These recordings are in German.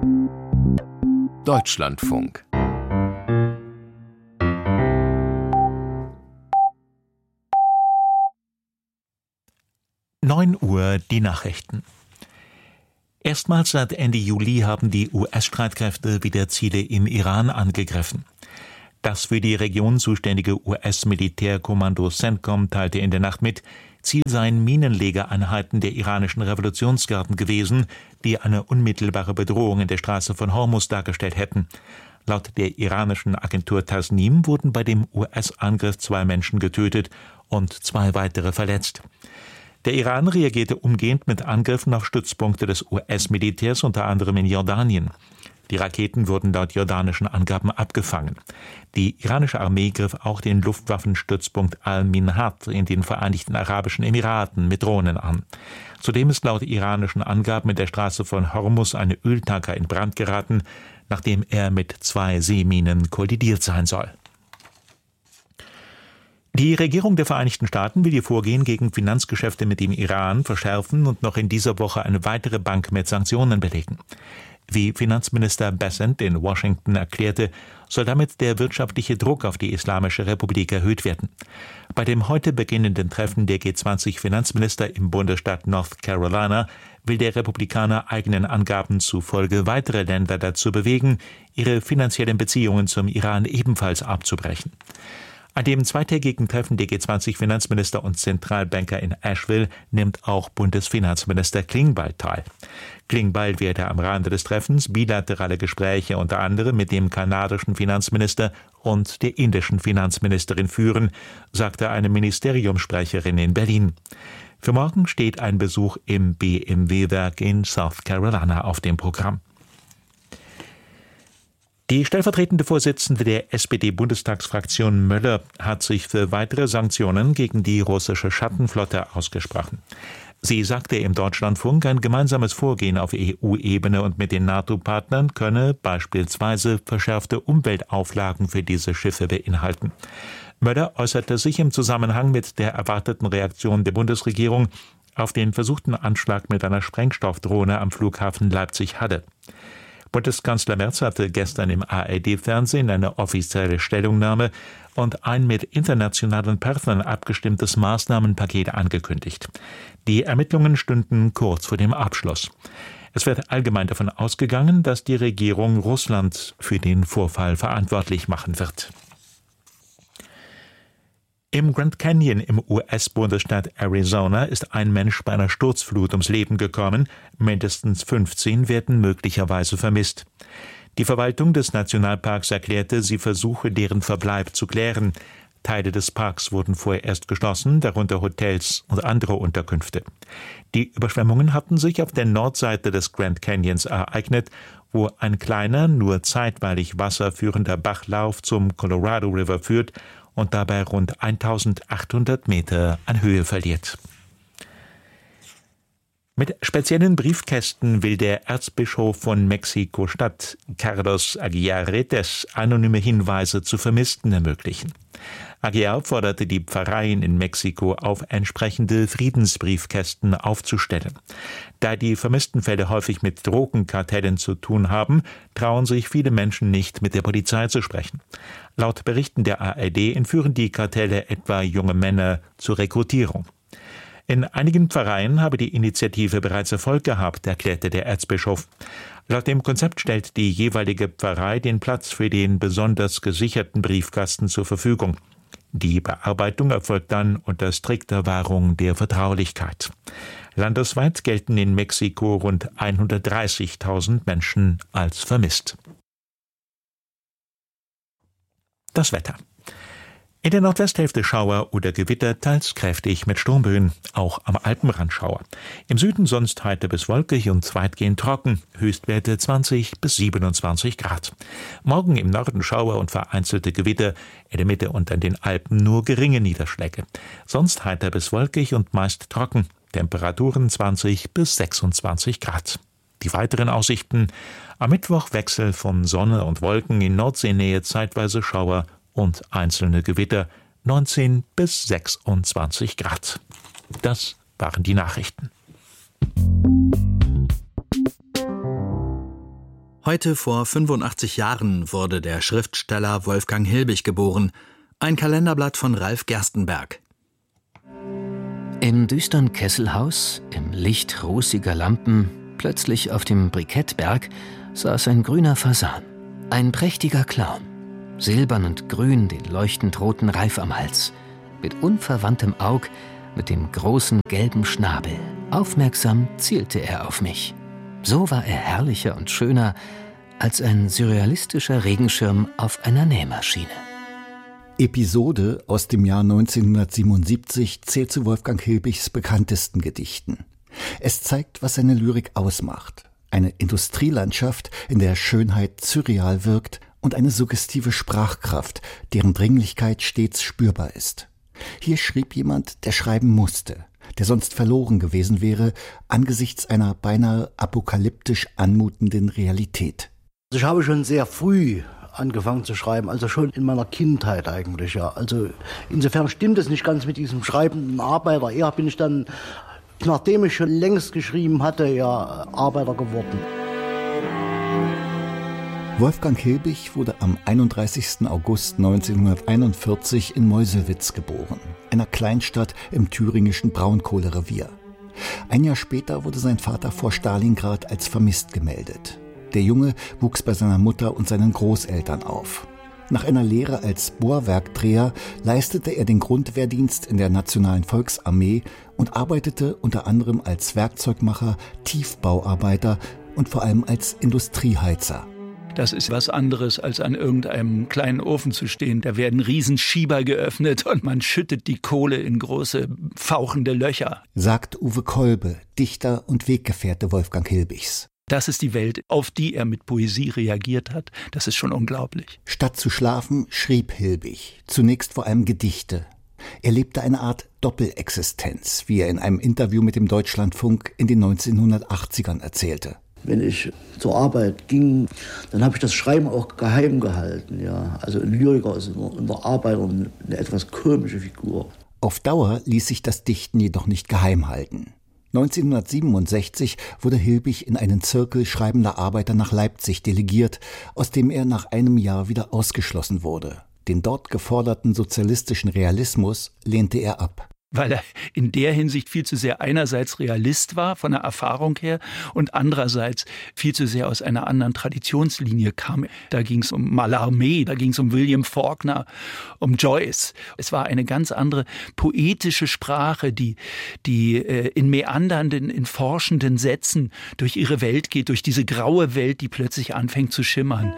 Deutschlandfunk. Uhr die Nachrichten. Erstmals seit Ende Juli haben die US-Streitkräfte wieder Ziele im Iran angegriffen. Das für die Region zuständige US-Militärkommando CENTCOM teilte in der Nacht mit, Ziel seien Minenlegereinheiten der iranischen Revolutionsgarden gewesen, die eine unmittelbare Bedrohung in der Straße von Hormuz dargestellt hätten. Laut der iranischen Agentur Tasnim wurden bei dem US-Angriff 2 Menschen getötet und 2 weitere verletzt. Der Iran reagierte umgehend mit Angriffen auf Stützpunkte des US-Militärs, unter anderem in Jordanien. Die Raketen wurden laut jordanischen Angaben abgefangen. Die iranische Armee griff auch den Luftwaffenstützpunkt Al-Minhad in den Vereinigten Arabischen Emiraten mit Drohnen an. Zudem ist laut iranischen Angaben in der Straße von Hormuz eine Öltanker in Brand geraten, nachdem er mit 2 Seeminen kollidiert sein soll. Die Regierung der Vereinigten Staaten will ihr Vorgehen gegen Finanzgeschäfte mit dem Iran verschärfen und noch in dieser Woche eine weitere Bank mit Sanktionen belegen. Wie Finanzminister Bessent in Washington erklärte, soll damit der wirtschaftliche Druck auf die Islamische Republik erhöht werden. Bei dem heute beginnenden Treffen der G20-Finanzminister im Bundesstaat North Carolina will der Republikaner eigenen Angaben zufolge weitere Länder dazu bewegen, ihre finanziellen Beziehungen zum Iran ebenfalls abzubrechen. An dem zweitägigen Treffen der G20-Finanzminister und Zentralbanker in Asheville nimmt auch Bundesfinanzminister Klingbeil teil. Klingbeil werde am Rande des Treffens bilaterale Gespräche unter anderem mit dem kanadischen Finanzminister und der indischen Finanzministerin führen, sagte eine Ministeriumssprecherin in Berlin. Für morgen steht ein Besuch im BMW-Werk in South Carolina auf dem Programm. Die stellvertretende Vorsitzende der SPD-Bundestagsfraktion Möller hat sich für weitere Sanktionen gegen die russische Schattenflotte ausgesprochen. Sie sagte im Deutschlandfunk, ein gemeinsames Vorgehen auf EU-Ebene und mit den NATO-Partnern könne beispielsweise verschärfte Umweltauflagen für diese Schiffe beinhalten. Möller äußerte sich im Zusammenhang mit der erwarteten Reaktion der Bundesregierung auf den versuchten Anschlag mit einer Sprengstoffdrohne am Flughafen Leipzig-Halle. Bundeskanzler Merz hatte gestern im ARD-Fernsehen eine offizielle Stellungnahme und ein mit internationalen Partnern abgestimmtes Maßnahmenpaket angekündigt. Die Ermittlungen stünden kurz vor dem Abschluss. Es wird allgemein davon ausgegangen, dass die Regierung Russland für den Vorfall verantwortlich machen wird. Im Grand Canyon im US-Bundesstaat Arizona ist ein Mensch bei einer Sturzflut ums Leben gekommen. Mindestens 15 werden möglicherweise vermisst. Die Verwaltung des Nationalparks erklärte, sie versuche, deren Verbleib zu klären. Teile des Parks wurden vorerst geschlossen, darunter Hotels und andere Unterkünfte. Die Überschwemmungen hatten sich auf der Nordseite des Grand Canyons ereignet, wo ein kleiner, nur zeitweilig wasserführender Bachlauf zum Colorado River führt und dabei rund 1800 Meter an Höhe verliert. Mit speziellen Briefkästen will der Erzbischof von Mexiko-Stadt, Carlos Aguiar Retes, anonyme Hinweise zu Vermissten ermöglichen. Aguiar forderte die Pfarreien in Mexiko auf, entsprechende Friedensbriefkästen aufzustellen. Da die vermissten Fälle häufig mit Drogenkartellen zu tun haben, trauen sich viele Menschen nicht, mit der Polizei zu sprechen. Laut Berichten der ARD entführen die Kartelle etwa junge Männer zur Rekrutierung. In einigen Pfarreien habe die Initiative bereits Erfolg gehabt, erklärte der Erzbischof. Laut dem Konzept stellt die jeweilige Pfarrei den Platz für den besonders gesicherten Briefkasten zur Verfügung. Die Bearbeitung erfolgt dann unter strikter Wahrung der Vertraulichkeit. Landesweit gelten in Mexiko rund 130.000 Menschen als vermisst. Das Wetter. In der Nordwesthälfte Schauer oder Gewitter, teils kräftig mit Sturmböen, auch am Alpenrand Schauer. Im Süden sonst heiter bis wolkig und weitgehend trocken, Höchstwerte 20 bis 27 Grad. Morgen im Norden Schauer und vereinzelte Gewitter, in der Mitte und an den Alpen nur geringe Niederschläge. Sonst heiter bis wolkig und meist trocken, Temperaturen 20 bis 26 Grad. Die weiteren Aussichten: am Mittwoch Wechsel von Sonne und Wolken, in Nordseenähe zeitweise Schauer und einzelne Gewitter, 19 bis 26 Grad. Das waren die Nachrichten. Heute vor 85 Jahren wurde der Schriftsteller Wolfgang Hilbig geboren. Ein Kalenderblatt von Ralf Gerstenberg. Im düsteren Kesselhaus, im Licht rußiger Lampen, plötzlich auf dem Brikettberg, saß ein grüner Fasan. Ein prächtiger Clown. Silbern und grün den leuchtend roten Reif am Hals. Mit unverwandtem Aug, mit dem großen gelben Schnabel. Aufmerksam zielte er auf mich. So war er herrlicher und schöner als ein surrealistischer Regenschirm auf einer Nähmaschine. Episode aus dem Jahr 1977 zählt zu Wolfgang Hilbigs bekanntesten Gedichten. Es zeigt, was seine Lyrik ausmacht. Eine Industrielandschaft, in der Schönheit surreal wirkt und eine suggestive Sprachkraft, deren Dringlichkeit stets spürbar ist. Hier schrieb jemand, der schreiben musste, der sonst verloren gewesen wäre, angesichts einer beinahe apokalyptisch anmutenden Realität. Ich habe schon sehr früh angefangen zu schreiben, also schon in meiner Kindheit eigentlich, ja. Also insofern stimmt es nicht ganz mit diesem schreibenden Arbeiter. Eher bin ich dann, nachdem ich schon längst geschrieben hatte, ja, Arbeiter geworden. Wolfgang Hilbig wurde am 31. August 1941 in Meuselwitz geboren, einer Kleinstadt im thüringischen Braunkohlerevier. Ein Jahr später wurde sein Vater vor Stalingrad als vermisst gemeldet. Der Junge wuchs bei seiner Mutter und seinen Großeltern auf. Nach einer Lehre als Bohrwerkdreher leistete er den Grundwehrdienst in der Nationalen Volksarmee und arbeitete unter anderem als Werkzeugmacher, Tiefbauarbeiter und vor allem als Industrieheizer. Das ist was anderes, als an irgendeinem kleinen Ofen zu stehen. Da werden Riesenschieber geöffnet und man schüttet die Kohle in große, fauchende Löcher. Sagt Uwe Kolbe, Dichter und Weggefährte Wolfgang Hilbigs. Das ist die Welt, auf die er mit Poesie reagiert hat. Das ist schon unglaublich. Statt zu schlafen, schrieb Hilbig. Zunächst vor allem Gedichte. Er lebte eine Art Doppelexistenz, wie er in einem Interview mit dem Deutschlandfunk in den 1980ern erzählte. Wenn ich zur Arbeit ging, dann habe ich das Schreiben auch geheim gehalten. Ja. Also ein Lyriker ist in der Arbeit eine etwas komische Figur. Auf Dauer ließ sich das Dichten jedoch nicht geheim halten. 1967 wurde Hilbig in einen Zirkel schreibender Arbeiter nach Leipzig delegiert, aus dem er nach einem Jahr wieder ausgeschlossen wurde. Den dort geforderten sozialistischen Realismus lehnte er ab. Weil er in der Hinsicht viel zu sehr einerseits Realist war, von der Erfahrung her, und andererseits viel zu sehr aus einer anderen Traditionslinie kam. Da ging es um Mallarmé, da ging es um William Faulkner, um Joyce. Es war eine ganz andere poetische Sprache, die in meandernden, in forschenden Sätzen durch ihre Welt geht, durch diese graue Welt, die plötzlich anfängt zu schimmern.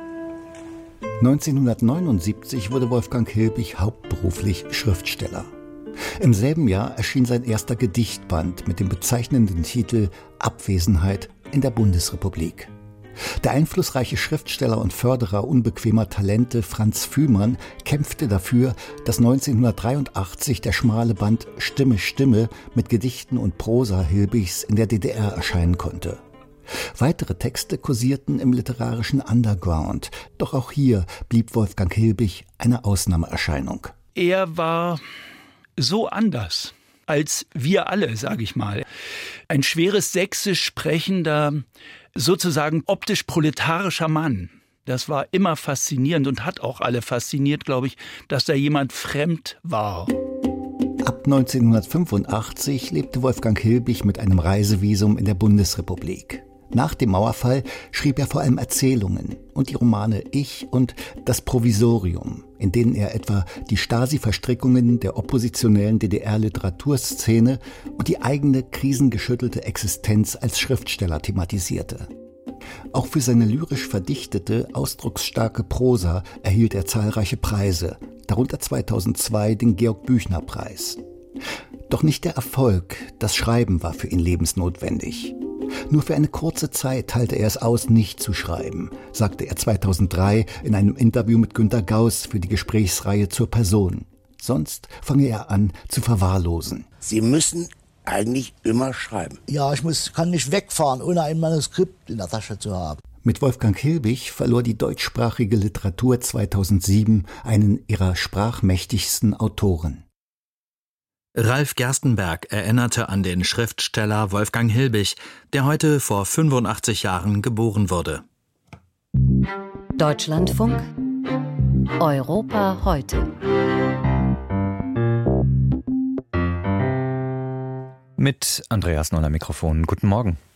1979 wurde Wolfgang Hilbig hauptberuflich Schriftsteller. Im selben Jahr erschien sein erster Gedichtband mit dem bezeichnenden Titel »Abwesenheit in der Bundesrepublik«. Der einflussreiche Schriftsteller und Förderer unbequemer Talente Franz Fühmann kämpfte dafür, dass 1983 der schmale Band »Stimme, Stimme« mit Gedichten und Prosa Hilbigs in der DDR erscheinen konnte. Weitere Texte kursierten im literarischen Underground, doch auch hier blieb Wolfgang Hilbig eine Ausnahmeerscheinung. Er war so anders als wir alle, sage ich mal. Ein schweres Sächsisch sprechender, sozusagen optisch proletarischer Mann. Das war immer faszinierend und hat auch alle fasziniert, glaube ich, dass da jemand fremd war. Ab 1985 lebte Wolfgang Hilbig mit einem Reisevisum in der Bundesrepublik. Nach dem Mauerfall schrieb er vor allem Erzählungen und die Romane Ich und Das Provisorium, in denen er etwa die Stasi-Verstrickungen der oppositionellen DDR-Literaturszene und die eigene krisengeschüttelte Existenz als Schriftsteller thematisierte. Auch für seine lyrisch verdichtete, ausdrucksstarke Prosa erhielt er zahlreiche Preise, darunter 2002 den Georg-Büchner-Preis. Doch nicht der Erfolg, das Schreiben war für ihn lebensnotwendig. Nur für eine kurze Zeit halte er es aus, nicht zu schreiben, sagte er 2003 in einem Interview mit Günter Gauss für die Gesprächsreihe zur Person. Sonst fange er an zu verwahrlosen. Sie müssen eigentlich immer schreiben. Ja, kann nicht wegfahren, ohne ein Manuskript in der Tasche zu haben. Mit Wolfgang Hilbig verlor die deutschsprachige Literatur 2007 einen ihrer sprachmächtigsten Autoren. Ralf Gerstenberg erinnerte an den Schriftsteller Wolfgang Hilbig, der heute vor 85 Jahren geboren wurde. Deutschlandfunk Europa heute. Mit Andreas Noller Mikrofon. Guten Morgen.